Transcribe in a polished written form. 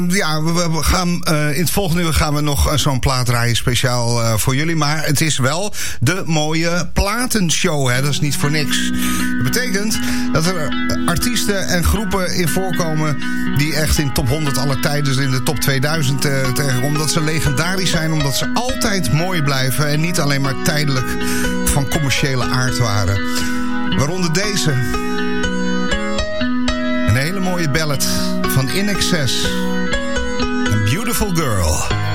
Ja, we gaan in het volgende uur gaan we nog zo'n plaat draaien speciaal voor jullie. Maar het is wel de mooie platenshow, hè? Dat is niet voor niks. Dat betekent dat er artiesten en groepen in voorkomen die echt in top 100 aller tijden, in de top 2000 tegenkomen. Omdat ze legendarisch zijn, omdat ze altijd mooi blijven en niet alleen maar tijdelijk van commerciële aard waren. Waaronder deze. Een hele mooie ballad van In Excess. A Beautiful Girl.